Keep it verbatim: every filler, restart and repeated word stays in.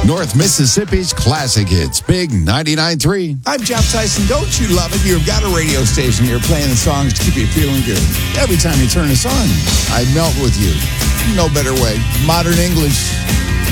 North Mississippi's classic hits, Big ninety-nine point three. I'm Jeff Tyson. Don't you love it? You've got a radio station. You're playing the songs to keep you feeling good. Every time you turn us on, I melt with you. No better way. Modern English.